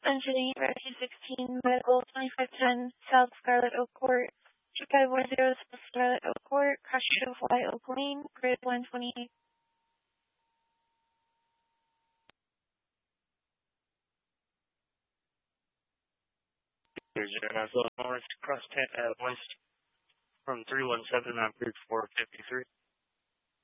Engineering Rescue 16, Medical 2510, South Scarlet Oak Court, Chicago 10, South Scarlet Oak Court, Crash to Fly Oak Lane, Grid 128. Here's your North, cross 10 west from 317 on Bridge 453.